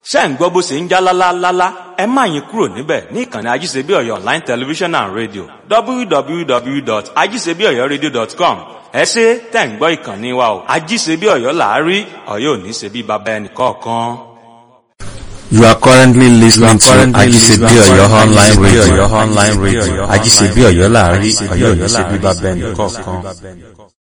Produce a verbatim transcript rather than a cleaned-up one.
ṣé ń gbọ́ bó ṣe ń já lálálálá, ẹ má yín kúrò níbẹ̀ ní ìkànnì Ajíṣebíọ̀yọ́ Online Television and Radio w w w dot ajíṣebíọ̀yọ́radio dot com. Ẹ ṣé tẹ̀ ń gbọ́ ìkànnì wa o. Ajíṣebíọ̀yọ́ là á rí, Ọ̀yọ́ ò ní ṣe bí baba ẹnì kọ̀ọ̀kan. You are currently listening to Ajíṣebíọ̀yọ́ online radio. Online radio. Ajíṣebíọ̀yọ́ là á rí, Ọ̀yọ́ ò ní ṣe bí baba ẹnì kọ̀ọ̀kan.